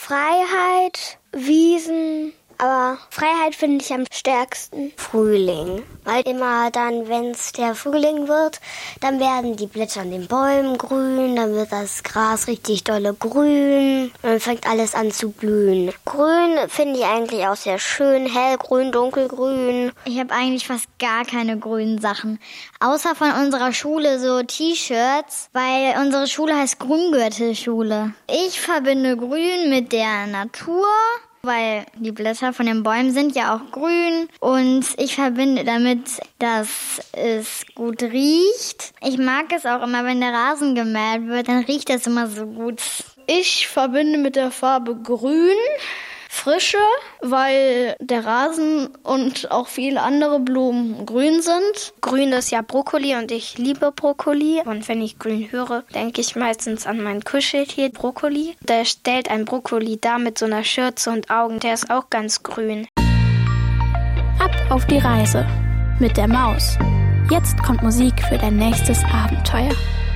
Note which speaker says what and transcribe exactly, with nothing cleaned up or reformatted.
Speaker 1: Freiheit, Wiesen. Aber Freiheit finde ich am stärksten. Frühling. Weil immer dann, wenn es der Frühling wird, dann werden die Blätter an den Bäumen grün, dann wird das Gras richtig dolle grün und dann fängt alles an zu blühen. Grün finde ich eigentlich auch sehr schön, hellgrün, dunkelgrün.
Speaker 2: Ich habe eigentlich fast gar keine grünen Sachen, außer von unserer Schule so T-Shirts, weil unsere Schule heißt Grüngürtelschule. Ich verbinde Grün mit der Natur, weil die Blätter von den Bäumen sind ja auch grün und ich verbinde damit, dass es gut riecht. Ich mag es auch immer, wenn der Rasen gemäht wird, dann riecht das immer so gut.
Speaker 3: Ich verbinde mit der Farbe Grün Frische, weil der Rasen und auch viele andere Blumen grün sind.
Speaker 4: Grün ist ja Brokkoli und ich liebe Brokkoli. Und wenn ich grün höre, denke ich meistens an mein Kuscheltier Brokkoli. Der stellt ein Brokkoli dar mit so einer Schürze und Augen. Der ist auch ganz grün.
Speaker 5: Ab auf die Reise mit der Maus. Jetzt kommt Musik für dein nächstes Abenteuer.